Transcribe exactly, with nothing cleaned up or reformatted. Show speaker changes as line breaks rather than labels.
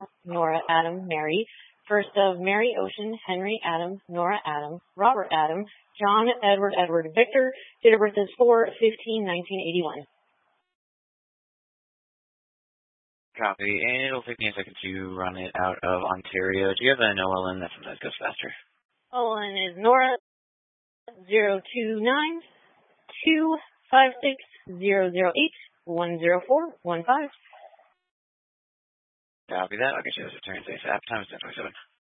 Nora Adam, Mary. First of Mary Ocean, Henry Adam, Nora Adam, Robert Adam, John Edward Edward Victor. Date of birth is four fifteen nineteen eighty-one.
Copy, and it'll take me a second to run it out of Ontario. Do you have an O L N that sometimes goes faster?
O L N is Nora zero two nine two five six zero zero eight one zero four one five.
Copy that. I'll get you those returns ASAP. Time is ten twenty-seven.